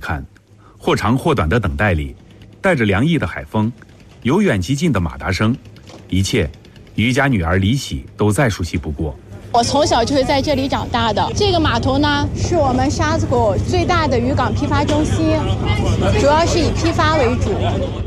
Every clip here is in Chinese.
看，或长或短的等待里，带着凉意的海风，由远及近的马达声，一切于家女儿李喜都再熟悉不过。 我从小就是在这里长大的。这个码头呢，是我们沙子口最大的渔港批发中心，主要是以批发为主。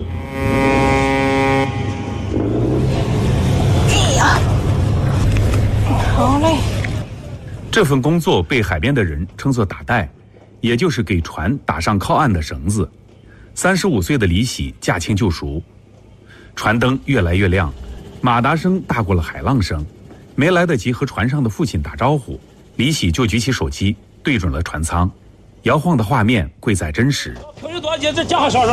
哎呀，好嘞！ 这份工作被海边的人称作打带，也就是给船打上靠岸的绳子。35岁的李喜驾轻就熟，船灯越来越亮，马达声大过了海浪声。没来得及和船上的父亲打招呼，李喜就举起手机对准了船舱，摇晃的画面贵在真实。 平时多少钱？这加上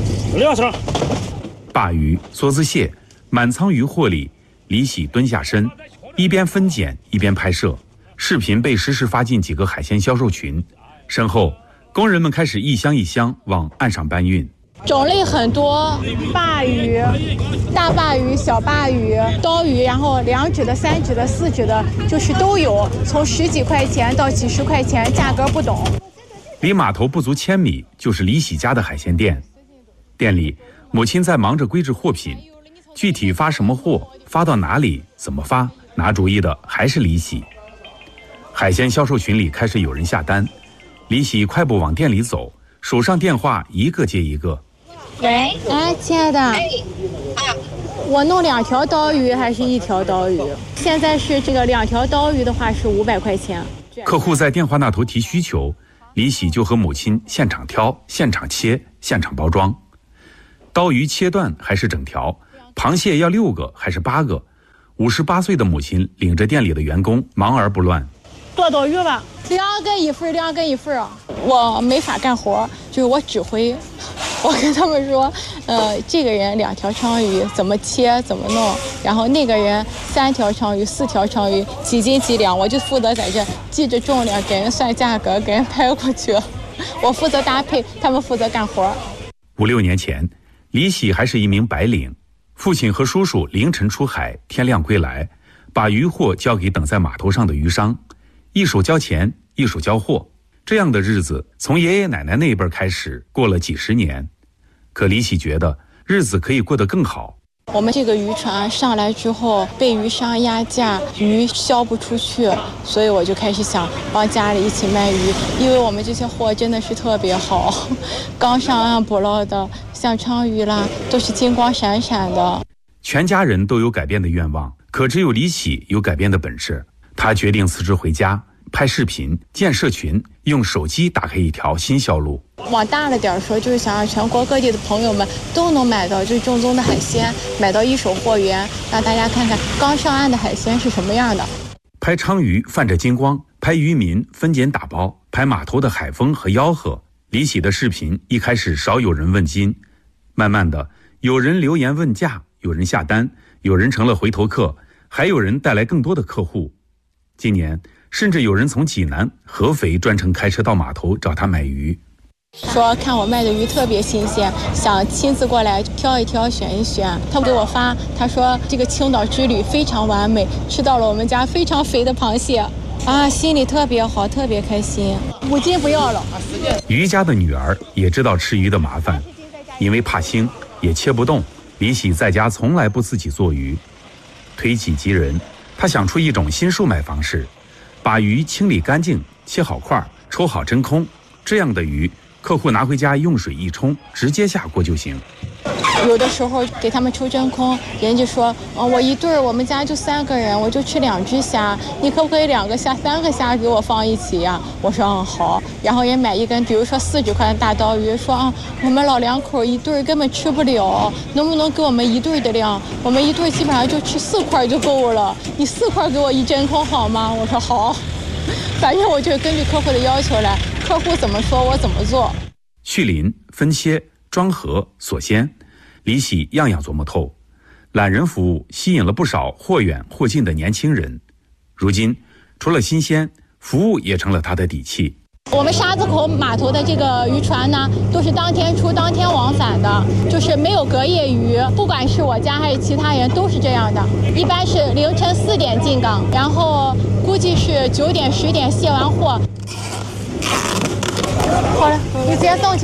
2声。 鲅鱼、梭子蟹，满舱鱼货里，李喜蹲下身，一边分拣一边拍摄。视频被实时发进几个海鲜销售群，身后工人们开始一箱一箱往岸上搬运。 种类很多，鲅鱼、大鲅鱼、小鲅鱼、刀鱼，然后2指的、3指的、4指的，就是都有，从10几块钱到几十块钱，价格不等。 离码头不足1000米就是李喜家的海鲜店，店里母亲在忙着归置货品，具体发什么货、发到哪里、怎么发，拿主意的还是李喜。海鲜销售群里开始有人下单，李喜快步往店里走，手上电话一个接一个。 喂，哎，亲爱的，我弄2条刀鱼还是1条刀鱼？现在是这个2条刀鱼的话是500块钱。 客户在电话那头提需求，李喜就和母亲现场挑、现场切、现场包装。刀鱼切断还是整条？螃蟹要6个还是8个？58岁的母亲领着店里的员工忙而不乱。 剁刀鱼吧，2根一份，2根一份啊！我没法干活，就是我指挥。我跟他们说，这个人2条鲳鱼怎么切怎么弄，然后那个人3条鲳鱼、4条鲳鱼几斤几两，我就负责在这记着重量，给人算价格，给人拍过去。我负责搭配，他们负责干活。 5、6年前，李喜还是一名白领，父亲和叔叔凌晨出海，天亮归来，把渔货交给等在码头上的渔商，一手交钱，一手交货。这样的日子从爷爷奶奶那一辈开始过了几10年，可李喜觉得日子可以过得更好。 我们这个渔船上来之后被渔商压价，鱼销不出去，所以我就开始想帮家里一起卖鱼，因为我们这些货真的是特别好，刚上岸捕捞的，像鲳鱼啦，都是金光闪闪的。 全家人都有改变的愿望，可只有李喜有改变的本事。他决定辞职回家，拍视频、建社群，用手机打开一条新销路。 往大了点说，就是想让全国各地的朋友们都能买到最正宗的海鲜，买到一手货源，让大家看看刚上岸的海鲜是什么样的。 拍鲳鱼泛着金光，拍渔民分拣打包，拍码头的海风和吆喝。李喜的视频一开始少有人问津，慢慢的有人留言问价，有人下单，有人成了回头客，还有人带来更多的客户。今年甚至有人从济南、合肥专程开车到码头找他买鱼， 说看我卖的鱼特别新鲜，想亲自过来挑一挑、选一选。他给我发，他说这个青岛之旅非常完美，吃到了我们家非常肥的螃蟹啊，心里特别好，特别开心。5斤不要了。 于家的女儿也知道吃鱼的麻烦，因为怕腥也切不动。李喜在家从来不自己做鱼，推己及人，他想出一种新售卖方式，把鱼清理干净，切好块，抽好真空，这样的鱼客户拿回家用水一冲，直接下锅就行。 有的时候给他们抽真空，人家说我一对儿，我们家就3个人，我就吃2只虾，你可不可以2个虾、3个虾给我放一起呀？我说好。然后人买一根，比如说40块的大刀鱼，说我们老2口一对儿根本吃不了，能不能给我们一对儿的量？我们一对儿基本上就吃4块就够了，你4块给我一真空好吗？我说好。反正我就根据客户的要求来，客户怎么说我怎么做。 去鳞、分切、装盒、锁鲜，李喜样样琢磨透。懒人服务吸引了不少或远或近的年轻人，如今除了新鲜，服务也成了他的底气。 我们沙子口码头的这个渔船呢，都是当天出当天往返的，就是没有隔夜渔，不管是我家还是其他人都是这样的。一般是凌晨4点进港，然后估计是9点10点卸完货。好了，你直接送去。